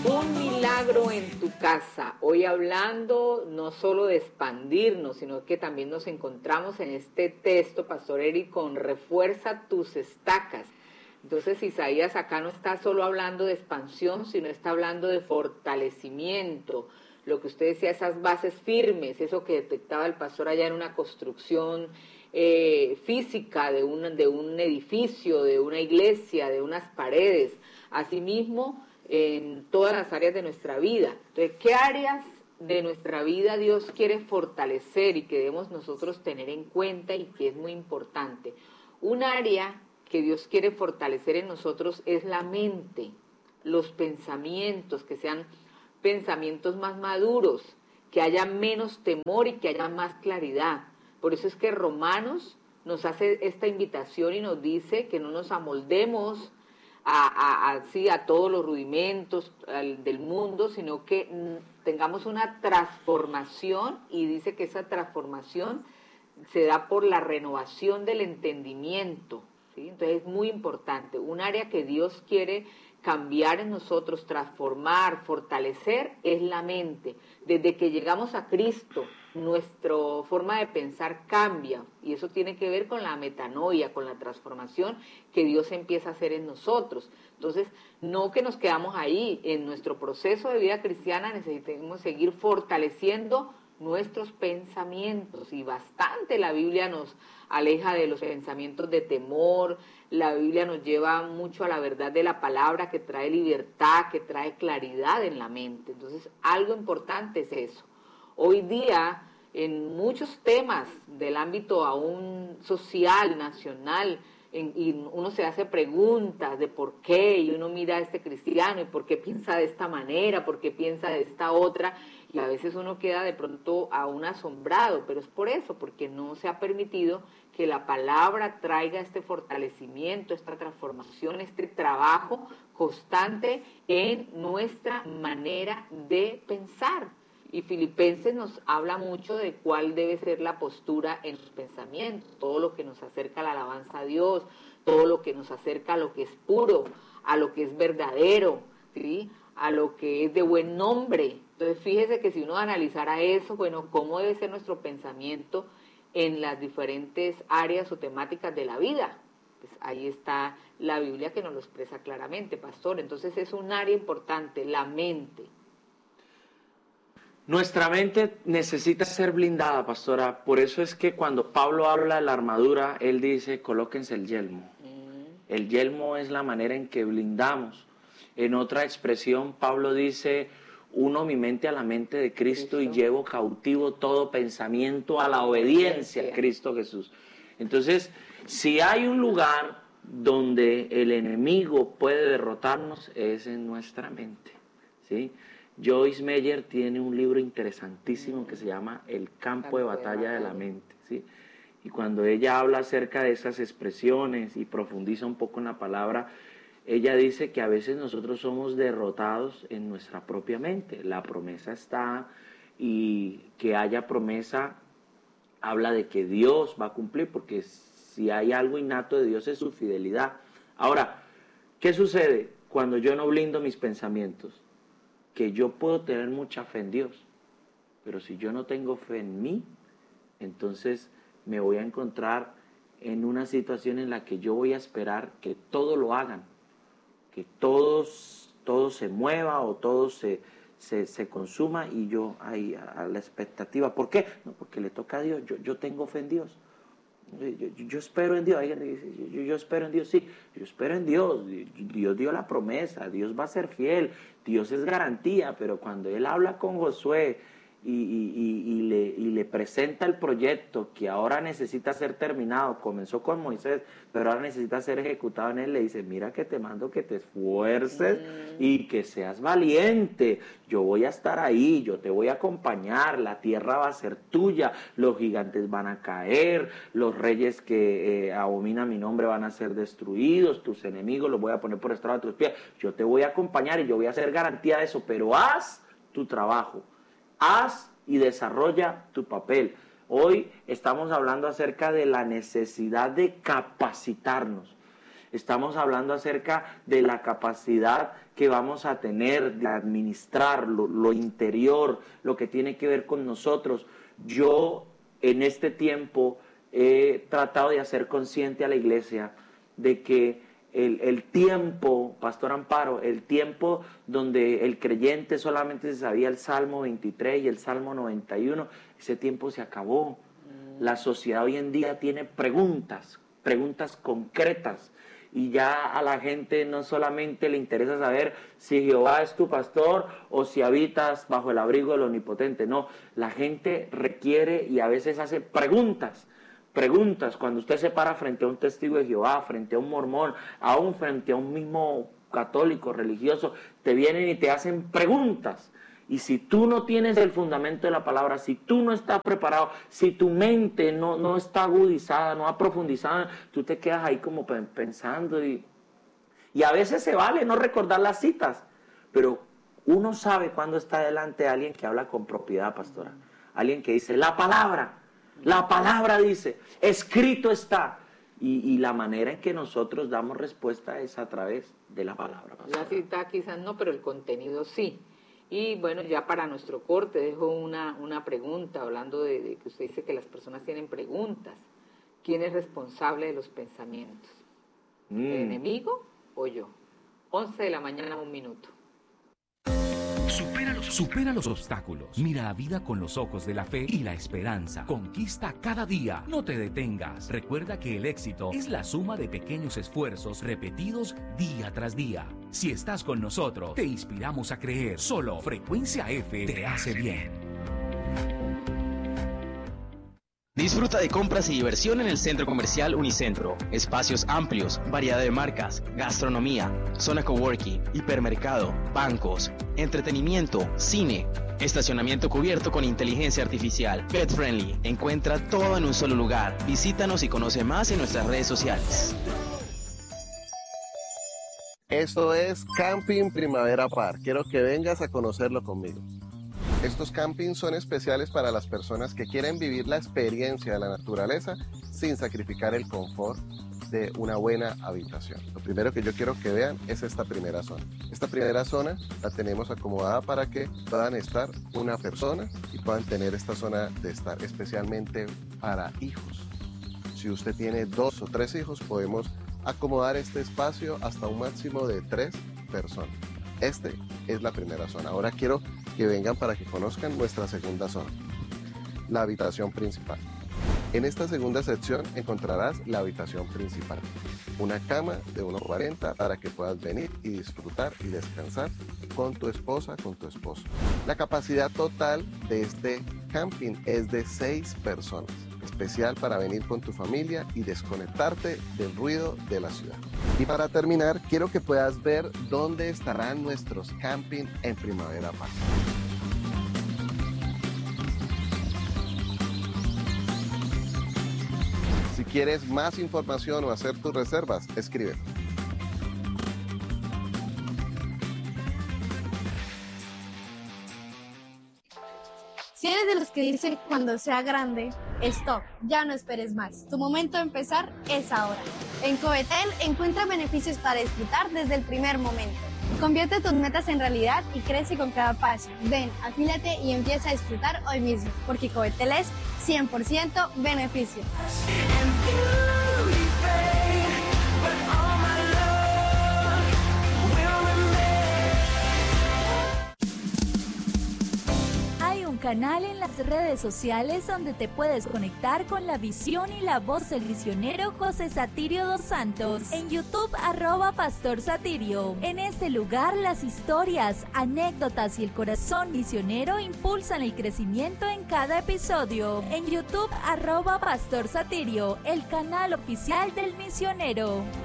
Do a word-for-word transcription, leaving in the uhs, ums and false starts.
Un milagro en tu casa. Hoy hablando no solo de expandirnos, sino que también nos encontramos en este texto, Pastor Eric, con refuerza tus estacas. Entonces Isaías acá no está solo hablando de expansión, sino está hablando de fortalecimiento. Lo que usted decía, esas bases firmes, eso que detectaba el pastor allá en una construcción eh, física de un, de un edificio, de una iglesia, de unas paredes. Asimismo, en todas las áreas de nuestra vida. Entonces, ¿qué áreas de nuestra vida Dios quiere fortalecer y que debemos nosotros tener en cuenta y que es muy importante? Un área que Dios quiere fortalecer en nosotros es la mente, los pensamientos, que sean pensamientos más maduros, que haya menos temor y que haya más claridad. Por eso es que Romanos nos hace esta invitación y nos dice que no nos amoldemos A, a, a, sí, a todos los rudimentos al, del mundo, sino que mm, tengamos una transformación, y dice que esa transformación se da por la renovación del entendimiento, ¿sí? Entonces es muy importante, un área que Dios quiere cambiar en nosotros, transformar, fortalecer, es la mente. Desde que llegamos a Cristo, nuestra forma de pensar cambia, y eso tiene que ver con la metanoia, con la transformación que Dios empieza a hacer en nosotros. Entonces, no que nos quedamos ahí, en nuestro proceso de vida cristiana necesitamos seguir fortaleciendo nuestros pensamientos, y bastante la Biblia nos aleja de los pensamientos de temor. La Biblia nos lleva mucho a la verdad de la palabra, que trae libertad, que trae claridad en la mente. Entonces, algo importante es eso. Hoy día, en muchos temas del ámbito aún social, nacional, en, y uno se hace preguntas de por qué, y uno mira a este cristiano y por qué piensa de esta manera, por qué piensa de esta otra, y a veces uno queda de pronto aún asombrado, pero es por eso, porque no se ha permitido que la palabra traiga este fortalecimiento, esta transformación, este trabajo constante en nuestra manera de pensar. Y Filipenses nos habla mucho de cuál debe ser la postura en los pensamientos, todo lo que nos acerca a la alabanza a Dios, todo lo que nos acerca a lo que es puro, a lo que es verdadero, ¿sí? A lo que es de buen nombre. Entonces fíjese que si uno analizara eso, bueno, cómo debe ser nuestro pensamiento en las diferentes áreas o temáticas de la vida. Pues ahí está la Biblia que nos lo expresa claramente, pastor. Entonces es un área importante, la mente. Nuestra mente necesita ser blindada, pastora. Por eso es que cuando Pablo habla de la armadura, él dice, colóquense el yelmo. Mm. El yelmo es la manera en que blindamos. En otra expresión, Pablo dice, uno mi mente a la mente de Cristo, Cristo. Y llevo cautivo todo pensamiento a la obediencia a Cristo Jesús. Entonces, si hay un lugar donde el enemigo puede derrotarnos, es en nuestra mente, ¿sí? Joyce Meyer tiene un libro interesantísimo que se llama El campo de batalla de la mente, ¿sí? Y cuando ella habla acerca de esas expresiones y profundiza un poco en la palabra, ella dice que a veces nosotros somos derrotados en nuestra propia mente. La promesa está, y que haya promesa habla de que Dios va a cumplir, porque si hay algo innato de Dios es su fidelidad. Ahora, ¿qué sucede cuando yo no blindo mis pensamientos? Que yo puedo tener mucha fe en Dios, pero si yo no tengo fe en mí, entonces me voy a encontrar en una situación en la que yo voy a esperar que todo lo hagan, que todos, todo se mueva o todo se, se, se consuma, y yo ahí a la expectativa. ¿Por qué? No, porque le toca a Dios. Yo, yo tengo fe en Dios. Yo, yo, yo espero en Dios. Hay gente que dice, yo, yo espero en Dios. Sí, yo espero en Dios. Dios dio la promesa, Dios va a ser fiel, Dios es garantía. Pero cuando Él habla con Josué y, y, y, y, le, y le presenta el proyecto que ahora necesita ser terminado, comenzó con Moisés, pero ahora necesita ser ejecutado en él, le dice, mira que te mando que te esfuerces mm. y que seas valiente, yo voy a estar ahí, yo te voy a acompañar, la tierra va a ser tuya, los gigantes van a caer, los reyes que eh, abominan mi nombre van a ser destruidos, tus enemigos los voy a poner por estrado de tus pies, yo te voy a acompañar y yo voy a hacer garantía de eso, pero haz tu trabajo. Haz y desarrolla tu papel. Hoy estamos hablando acerca de la necesidad de capacitarnos. Estamos hablando acerca de la capacidad que vamos a tener de administrar lo, lo interior, lo que tiene que ver con nosotros. Yo en este tiempo he tratado de hacer consciente a la iglesia de que el, el tiempo, Pastor Amparo, el tiempo donde el creyente solamente se sabía el Salmo veintitrés y el Salmo noventa y uno, ese tiempo se acabó. La sociedad hoy en día tiene preguntas, preguntas concretas, y ya a la gente no solamente le interesa saber si Jehová es tu pastor o si habitas bajo el abrigo del Omnipotente. No, la gente requiere y a veces hace preguntas, preguntas. Cuando usted se para frente a un testigo de Jehová, frente a un mormón, aún frente a un mismo católico religioso, te vienen y te hacen preguntas. Y si tú no tienes el fundamento de la palabra, si tú no estás preparado, si tu mente no, no está agudizada, no ha profundizado, tú te quedas ahí como pensando. Y, y a veces se vale no recordar las citas, pero uno sabe cuando está delante de alguien que habla con propiedad, pastora. Alguien que dice, la palabra, la palabra dice, escrito está. Y, y la manera en que nosotros damos respuesta es a través de la palabra, pastora. La cita quizás no, pero el contenido sí. Y bueno, ya para nuestro corte dejo una, una pregunta, hablando de, de que usted dice que las personas tienen preguntas. ¿Quién es responsable de los pensamientos? Mm. ¿El enemigo o yo? once de la mañana, un minuto. Supera los, supera los obstáculos. Mira la vida con los ojos de la fe y la esperanza. Conquista cada día. No te detengas. Recuerda que el éxito es la suma de pequeños esfuerzos repetidos día tras día. Si estás con nosotros, te inspiramos a creer. Solo Frecuencia F te hace bien. Disfruta de compras y diversión en el Centro Comercial Unicentro. Espacios amplios, variedad de marcas, gastronomía, zona coworking, hipermercado, bancos, entretenimiento, cine, estacionamiento cubierto con inteligencia artificial, pet friendly. Encuentra todo en un solo lugar. Visítanos y conoce más en nuestras redes sociales. Esto es Camping Primavera Park. Quiero que vengas a conocerlo conmigo. Estos campings son especiales para las personas que quieren vivir la experiencia de la naturaleza sin sacrificar el confort de una buena habitación. Lo primero que yo quiero que vean es esta primera zona. Esta primera zona la tenemos acomodada para que puedan estar una persona y puedan tener esta zona de estar especialmente para hijos. Si usted tiene dos o tres hijos, podemos acomodar este espacio hasta un máximo de tres personas. Esta es la primera zona. Ahora quiero que vengan para que conozcan nuestra segunda zona, la habitación principal. En esta segunda sección encontrarás la habitación principal, una cama de uno cuarenta para que puedas venir y disfrutar y descansar con tu esposa, con tu esposo. La capacidad total de este camping es de seis personas, especial para venir con tu familia y desconectarte del ruido de la ciudad. Y para terminar, quiero que puedas ver dónde estarán nuestros camping en Primavera Park. Si quieres más información o hacer tus reservas, escribe. Si eres de los que dicen cuando sea grande, stop, ya no esperes más. Tu momento de empezar es ahora. En Covetel encuentra beneficios para disfrutar desde el primer momento. Convierte tus metas en realidad y crece con cada paso. Ven, afílate y empieza a disfrutar hoy mismo, porque Covetel es cien por ciento beneficio. Canal en las redes sociales donde te puedes conectar con la visión y la voz del misionero José Satirio dos Santos. En YouTube, arroba Pastor Satirio. En este lugar, las historias, anécdotas y el corazón misionero impulsan el crecimiento en cada episodio. En YouTube, arroba Pastor Satirio, el canal oficial del misionero.